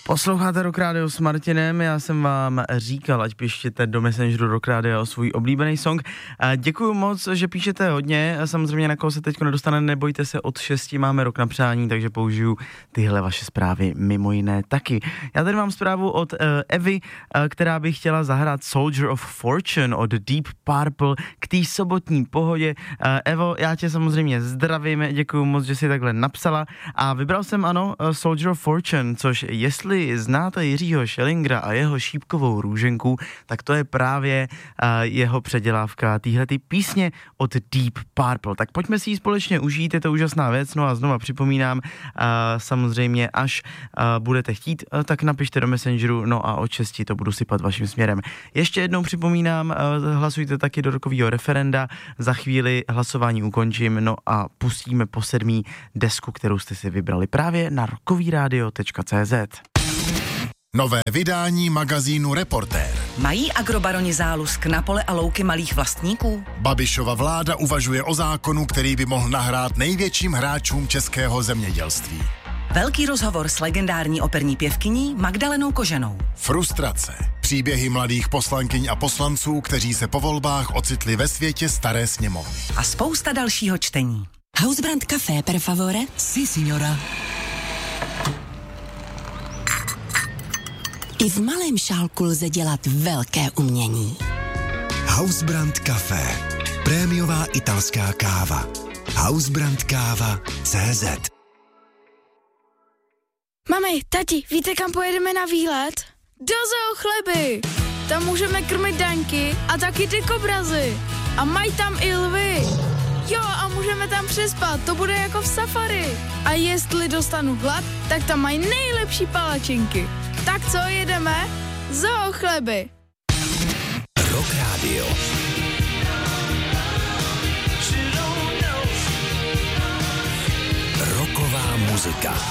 Posloucháte Rock Radio s Martinem, já jsem vám říkal, ať píšete do Messengeru Rock Radio svůj oblíbený song. Děkuju moc, že píšete hodně, samozřejmě na koho se teď nedostane, nebojte se, od 6 máme rok na přání, takže použiju tyhle vaše zprávy mimo jiné taky. Já tady mám zprávu od Evy, která by chtěla zahrát Soldier of Fortune od Deep Purple k té sobotní pohodě. Evo, já tě samozřejmě zdravím, děkuju moc, že jsi takhle napsala a vybral jsem Soldier of Fortune, což jestli znáte Jiřího Schellingera a jeho šípkovou růženku, tak to je právě jeho předělávka téhletý písně od Deep Purple. Tak pojďme si ji společně užít, je to úžasná věc, no a znova připomínám, samozřejmě až budete chtít, tak napište do Messengeru, no a od 6 to budu sypat vaším směrem. Ještě jednou připomínám, hlasujte taky do rokového referenda, za chvíli hlasování ukončím, no a pustíme po 7. desku, kterou jste si vybrali právě na rokovíradio.cz. Nové vydání magazínu Reportér. Mají agrobaroni zálusk na pole a louky malých vlastníků? Babišova vláda uvažuje o zákonu, který by mohl nahrát největším hráčům českého zemědělství. Velký rozhovor s legendární operní pěvkyní Magdalenou Koženou. Frustrace. Příběhy mladých poslankyň a poslanců, kteří se po volbách ocitli ve světě staré sněmovny. A spousta dalšího čtení. Hausbrand Café, per favore? Si, signora. I v malém šálku lze dělat velké umění. Hausbrand Café. Prémiová italská káva. Hausbrandkáva.cz. Mami, tati, víte, kam pojedeme na výlet? Do Zoo Chleby! Tam můžeme krmit daňky a taky ty kobrazy. A mají tam i lvy. Jo, a můžeme tam přespat, to bude jako v safari. A jestli dostanu hlad, tak tam mají nejlepší palačinky. Tak co, jedeme? Zoo Chleby! Rock Radio. Rocková muzika.